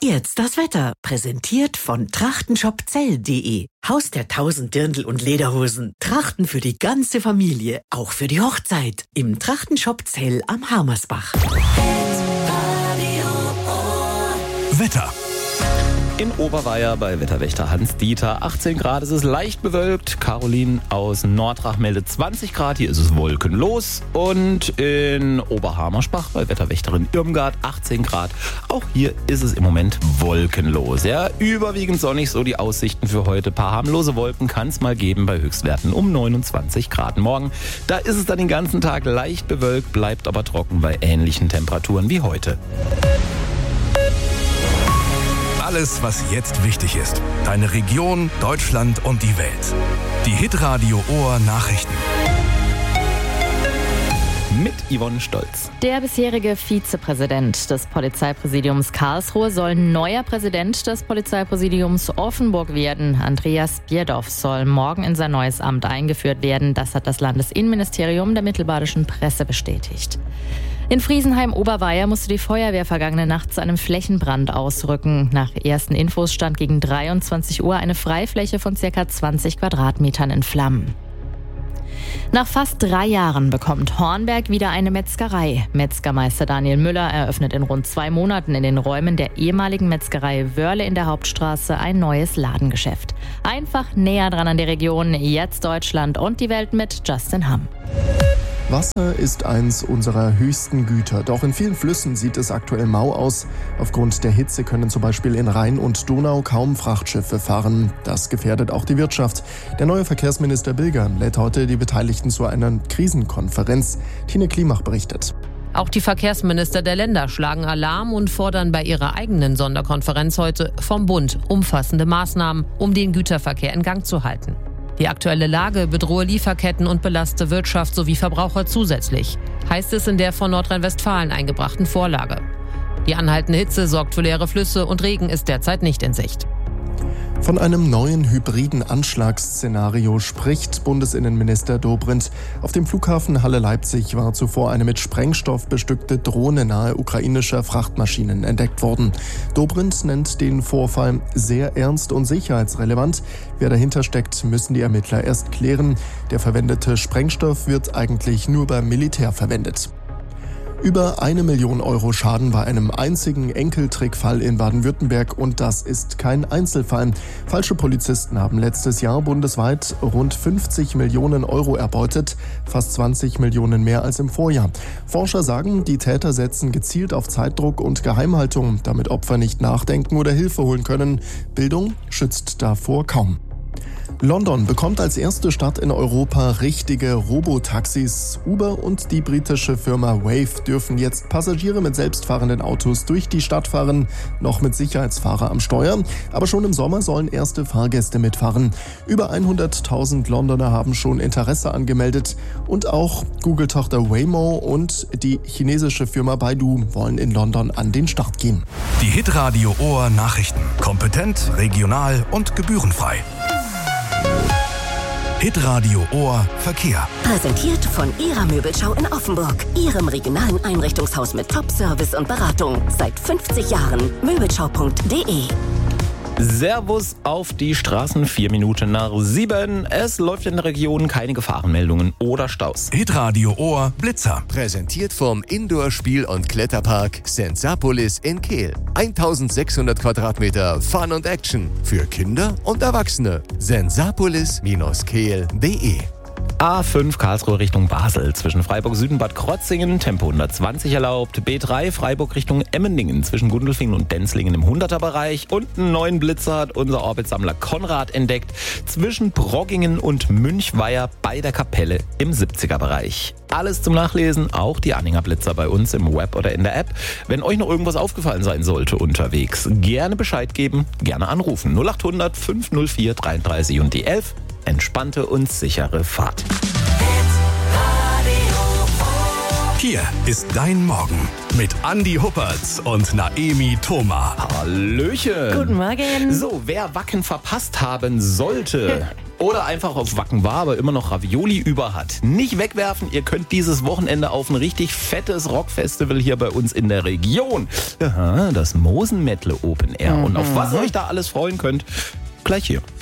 Jetzt das Wetter, präsentiert von trachtenshopzell.de. Haus der 1000 Dirndl und Lederhosen. Trachten für die ganze Familie, auch für die Hochzeit. Im Trachtenshop Zell am Harmersbach. Wetter. In Oberweier bei Wetterwächter Hans-Dieter 18 Grad, es ist leicht bewölkt. Caroline aus Nordrach meldet 20 Grad, hier ist es wolkenlos. Und in Oberhammersbach bei Wetterwächterin Irmgard 18 Grad, auch hier ist es im Moment wolkenlos. Ja, überwiegend sonnig, so die Aussichten für heute. Paar harmlose Wolken kann es mal geben bei Höchstwerten um 29 Grad. Morgen, da ist es dann den ganzen Tag leicht bewölkt, bleibt aber trocken bei ähnlichen Temperaturen wie heute. Alles, was jetzt wichtig ist. Deine Region, Deutschland und die Welt. Die Hitradio Ohr Nachrichten. Mit Yvonne Stolz. Der bisherige Vizepräsident des Polizeipräsidiums Karlsruhe soll neuer Präsident des Polizeipräsidiums Offenburg werden. Andreas Bierdorf soll morgen in sein neues Amt eingeführt werden. Das hat das Landesinnenministerium der mittelbadischen Presse bestätigt. In Friesenheim-Oberweier musste die Feuerwehr vergangene Nacht zu einem Flächenbrand ausrücken. Nach ersten Infos stand gegen 23 Uhr eine Freifläche von ca. 20 Quadratmetern in Flammen. Nach fast 3 Jahren bekommt Hornberg wieder eine Metzgerei. Metzgermeister Daniel Müller eröffnet in rund 2 Monaten in den Räumen der ehemaligen Metzgerei Wörle in der Hauptstraße ein neues Ladengeschäft. Einfach näher dran an die Region, jetzt Deutschland und die Welt mit Justin Hamm. Wasser ist eins unserer höchsten Güter, doch in vielen Flüssen sieht es aktuell mau aus. Aufgrund der Hitze können zum Beispiel in Rhein und Donau kaum Frachtschiffe fahren. Das gefährdet auch die Wirtschaft. Der neue Verkehrsminister Bilger lädt heute die Beteiligten zu einer Krisenkonferenz. Tine Klimach berichtet. Auch die Verkehrsminister der Länder schlagen Alarm und fordern bei ihrer eigenen Sonderkonferenz heute vom Bund umfassende Maßnahmen, um den Güterverkehr in Gang zu halten. Die aktuelle Lage bedrohe Lieferketten und belaste Wirtschaft sowie Verbraucher zusätzlich, heißt es in der von Nordrhein-Westfalen eingebrachten Vorlage. Die anhaltende Hitze sorgt für leere Flüsse und Regen ist derzeit nicht in Sicht. Von einem neuen hybriden Anschlagsszenario spricht Bundesinnenminister Dobrindt. Auf dem Flughafen Halle-Leipzig war zuvor eine mit Sprengstoff bestückte Drohne nahe ukrainischer Frachtmaschinen entdeckt worden. Dobrindt nennt den Vorfall sehr ernst und sicherheitsrelevant. Wer dahinter steckt, müssen die Ermittler erst klären. Der verwendete Sprengstoff wird eigentlich nur beim Militär verwendet. Über 1 Million Euro Schaden bei einem einzigen Enkeltrickfall in Baden-Württemberg und das ist kein Einzelfall. Falsche Polizisten haben letztes Jahr bundesweit rund 50 Millionen Euro erbeutet, fast 20 Millionen mehr als im Vorjahr. Forscher sagen, die Täter setzen gezielt auf Zeitdruck und Geheimhaltung, damit Opfer nicht nachdenken oder Hilfe holen können. Bildung schützt davor kaum. London bekommt als erste Stadt in Europa richtige Robotaxis. Uber und die britische Firma Wave dürfen jetzt Passagiere mit selbstfahrenden Autos durch die Stadt fahren, noch mit Sicherheitsfahrer am Steuer. Aber schon im Sommer sollen erste Fahrgäste mitfahren. Über 100.000 Londoner haben schon Interesse angemeldet. Und auch Google-Tochter Waymo und die chinesische Firma Baidu wollen in London an den Start gehen. Die Hitradio Ohr Nachrichten. Kompetent, regional und gebührenfrei. Hitradio Ohr Verkehr. Präsentiert von Ihrer Möbelschau in Offenburg. Ihrem regionalen Einrichtungshaus mit Top-Service und Beratung. Seit 50 Jahren. Möbelschau.de. Servus auf die Straßen, 4 Minuten nach 7. Es läuft in der Region keine Gefahrenmeldungen oder Staus. Hitradio Ohr Blitzer. Präsentiert vom Indoor-Spiel- und Kletterpark Sensapolis in Kehl. 1600 Quadratmeter Fun und Action für Kinder und Erwachsene. Sensapolis-kehl.de. A5 Karlsruhe Richtung Basel, zwischen Freiburg Süden Bad Krotzingen, Tempo 120 erlaubt. B3 Freiburg Richtung Emmendingen, zwischen Gundelfingen und Denzlingen im 100er-Bereich. Und einen neuen Blitzer hat unser Orbitsammler Konrad entdeckt, zwischen Broggingen und Münchweier bei der Kapelle im 70er-Bereich. Alles zum Nachlesen, auch die Anhänger Blitzer bei uns im Web oder in der App. Wenn euch noch irgendwas aufgefallen sein sollte unterwegs, gerne Bescheid geben, gerne anrufen. 0800 504 33 und die 11. Entspannte und sichere Fahrt. Hier ist dein Morgen mit Andi Huppertz und Naemi Thoma. Hallöchen. Guten Morgen. So, wer Wacken verpasst haben sollte oder einfach auf Wacken war, aber immer noch Ravioli über hat, nicht wegwerfen. Ihr könnt dieses Wochenende auf ein richtig fettes Rockfestival hier bei uns in der Region. Aha, das Mosenmettle Open Air. Und auf was ihr euch da alles freuen könnt, gleich hier.